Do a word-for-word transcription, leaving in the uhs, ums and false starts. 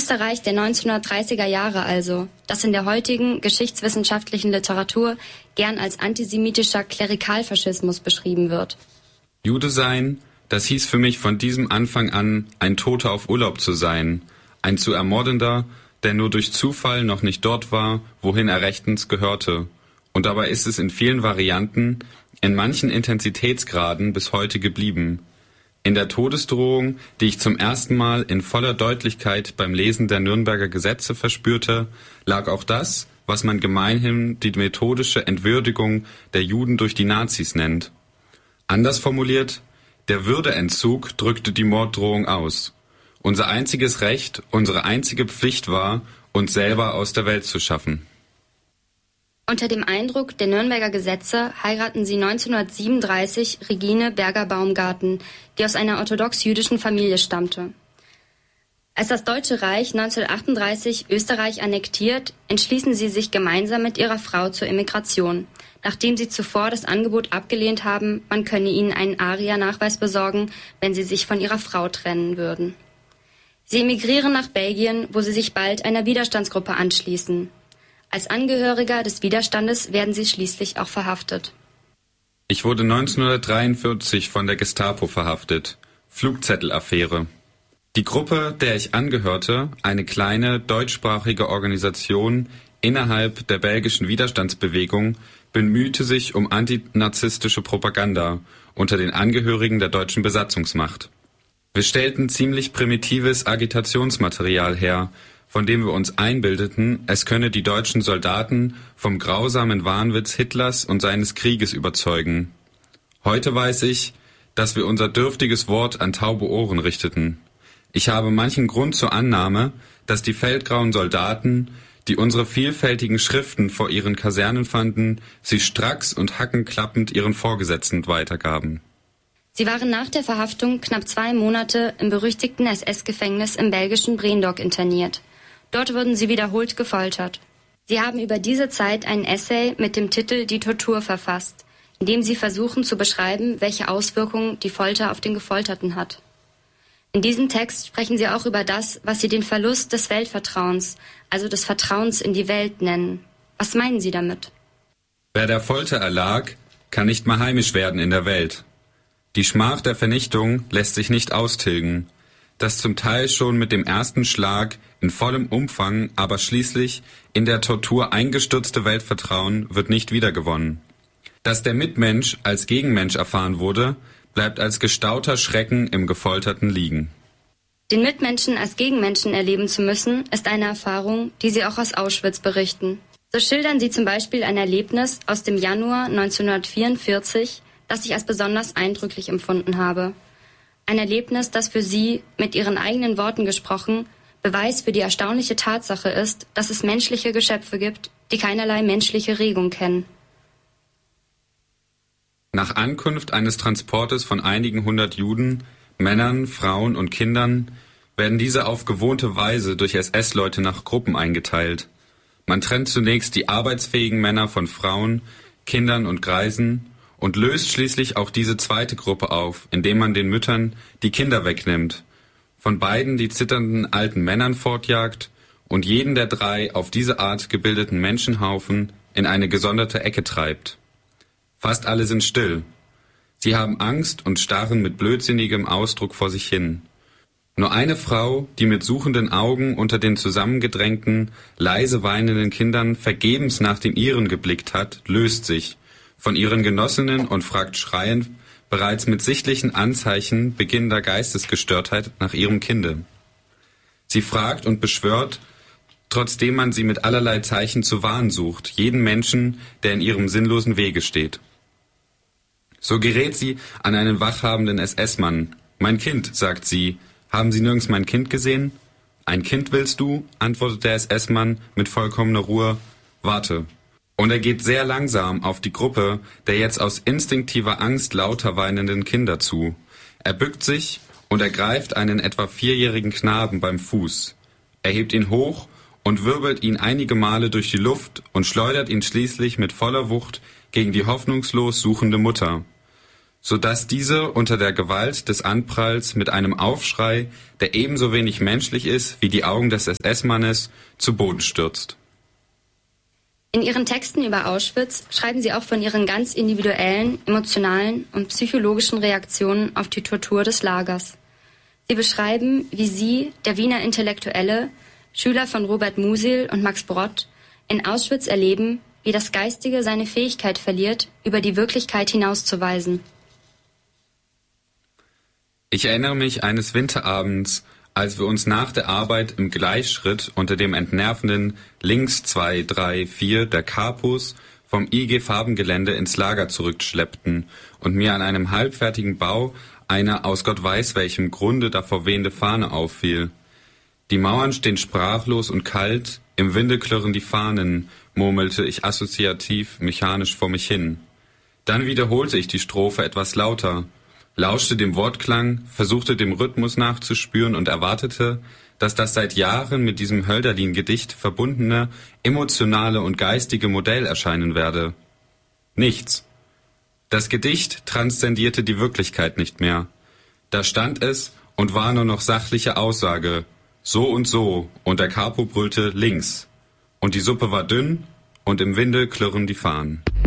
Österreich der neunzehnhundertdreißiger Jahre also, das in der heutigen geschichtswissenschaftlichen Literatur gern als antisemitischer Klerikalfaschismus beschrieben wird. Jude sein, das hieß für mich von diesem Anfang an, ein Toter auf Urlaub zu sein, ein zu ermordender, der nur durch Zufall noch nicht dort war, wohin er rechtens gehörte. Und dabei ist es in vielen Varianten, in manchen Intensitätsgraden bis heute geblieben. In der Todesdrohung, die ich zum ersten Mal in voller Deutlichkeit beim Lesen der Nürnberger Gesetze verspürte, lag auch das, was man gemeinhin die methodische Entwürdigung der Juden durch die Nazis nennt. Anders formuliert, der Würdeentzug drückte die Morddrohung aus. Unser einziges Recht, unsere einzige Pflicht war, uns selber aus der Welt zu schaffen. Unter dem Eindruck der Nürnberger Gesetze heiraten sie neunzehnhundertsiebenunddreißig Regine Berger-Baumgarten, die aus einer orthodox-jüdischen Familie stammte. Als das Deutsche Reich neunzehnhundertachtunddreißig Österreich annektiert, entschließen sie sich gemeinsam mit ihrer Frau zur Emigration, nachdem sie zuvor das Angebot abgelehnt haben, man könne ihnen einen Aria-Nachweis besorgen, wenn sie sich von ihrer Frau trennen würden. Sie emigrieren nach Belgien, wo sie sich bald einer Widerstandsgruppe anschließen. Als Angehöriger des Widerstandes werden sie schließlich auch verhaftet. Ich wurde neunzehnhundertdreiundvierzig von der Gestapo verhaftet. Flugzettelaffäre. Die Gruppe, der ich angehörte, eine kleine deutschsprachige Organisation innerhalb der belgischen Widerstandsbewegung, bemühte sich um antinazistische Propaganda unter den Angehörigen der deutschen Besatzungsmacht. Wir stellten ziemlich primitives Agitationsmaterial her, von dem wir uns einbildeten, es könne die deutschen Soldaten vom grausamen Wahnwitz Hitlers und seines Krieges überzeugen. Heute weiß ich, dass wir unser dürftiges Wort an taube Ohren richteten. Ich habe manchen Grund zur Annahme, dass die feldgrauen Soldaten, die unsere vielfältigen Schriften vor ihren Kasernen fanden, sie stracks und hackenklappend ihren Vorgesetzten weitergaben. Sie waren nach der Verhaftung knapp zwei Monate im berüchtigten S S-Gefängnis im belgischen Breendonk interniert. Dort wurden sie wiederholt gefoltert. Sie haben über diese Zeit einen Essay mit dem Titel »Die Tortur« verfasst, in dem sie versuchen zu beschreiben, welche Auswirkungen die Folter auf den Gefolterten hat. In diesem Text sprechen sie auch über das, was sie den Verlust des Weltvertrauens, also des Vertrauens in die Welt, nennen. Was meinen Sie damit? Wer der Folter erlag, kann nicht mehr heimisch werden in der Welt. Die Schmach der Vernichtung lässt sich nicht austilgen. Das zum Teil schon mit dem ersten Schlag in vollem Umfang, aber schließlich in der Tortur eingestürzte Weltvertrauen wird nicht wiedergewonnen. Dass der Mitmensch als Gegenmensch erfahren wurde, bleibt als gestauter Schrecken im Gefolterten liegen. Den Mitmenschen als Gegenmenschen erleben zu müssen, ist eine Erfahrung, die sie auch aus Auschwitz berichten. So schildern sie zum Beispiel ein Erlebnis aus dem Januar neunzehnhundertvierundvierzig, das ich als besonders eindrücklich empfunden habe. Ein Erlebnis, das für sie, mit ihren eigenen Worten gesprochen, Beweis für die erstaunliche Tatsache ist, dass es menschliche Geschöpfe gibt, die keinerlei menschliche Regung kennen. Nach Ankunft eines Transportes von einigen hundert Juden, Männern, Frauen und Kindern, werden diese auf gewohnte Weise durch S S-Leute nach Gruppen eingeteilt. Man trennt zunächst die arbeitsfähigen Männer von Frauen, Kindern und Greisen und löst schließlich auch diese zweite Gruppe auf, indem man den Müttern die Kinder wegnimmt, von beiden die zitternden alten Männern fortjagt und jeden der drei auf diese Art gebildeten Menschenhaufen in eine gesonderte Ecke treibt. Fast alle sind still. Sie haben Angst und starren mit blödsinnigem Ausdruck vor sich hin. Nur eine Frau, die mit suchenden Augen unter den zusammengedrängten, leise weinenden Kindern vergebens nach dem ihren geblickt hat, löst sich von ihren Genossinnen und fragt schreiend, bereits mit sichtlichen Anzeichen beginnender Geistesgestörtheit nach ihrem Kinde. Sie fragt und beschwört, trotzdem man sie mit allerlei Zeichen zu warnen sucht, jeden Menschen, der in ihrem sinnlosen Wege steht. So gerät sie an einen wachhabenden S S-Mann. »Mein Kind«, sagt sie, »haben Sie nirgends mein Kind gesehen?« »Ein Kind willst du?«, antwortet der S S-Mann mit vollkommener Ruhe. »Warte.« Und er geht sehr langsam auf die Gruppe der jetzt aus instinktiver Angst lauter weinenden Kinder zu. Er bückt sich und ergreift einen etwa vierjährigen Knaben beim Fuß. Er hebt ihn hoch und wirbelt ihn einige Male durch die Luft und schleudert ihn schließlich mit voller Wucht gegen die hoffnungslos suchende Mutter. so dass diese unter der Gewalt des Anpralls mit einem Aufschrei, der ebenso wenig menschlich ist wie die Augen des S S-Mannes, zu Boden stürzt. In ihren Texten über Auschwitz schreiben sie auch von ihren ganz individuellen, emotionalen und psychologischen Reaktionen auf die Tortur des Lagers. Sie beschreiben, wie sie, der Wiener Intellektuelle, Schüler von Robert Musil und Max Brott, in Auschwitz erleben, wie das Geistige seine Fähigkeit verliert, über die Wirklichkeit hinauszuweisen. Ich erinnere mich eines Winterabends, als wir uns nach der Arbeit im Gleichschritt unter dem entnervenden links zwei drei vier der Kapus vom I G Farbengelände ins Lager zurückschleppten und mir an einem halbfertigen Bau eine aus Gott weiß welchem Grunde davor wehende Fahne auffiel. Die Mauern stehen sprachlos und kalt, im Winde klirren die Fahnen, murmelte ich assoziativ mechanisch vor mich hin. Dann wiederholte ich die Strophe etwas lauter, lauschte dem Wortklang, versuchte dem Rhythmus nachzuspüren und erwartete, dass das seit Jahren mit diesem Hölderlin-Gedicht verbundene, emotionale und geistige Modell erscheinen werde. Nichts. Das Gedicht transzendierte die Wirklichkeit nicht mehr. Da stand es und war nur noch sachliche Aussage, so und so, und der Capo brüllte links. Und die Suppe war dünn und im Winde klirren die Fahnen.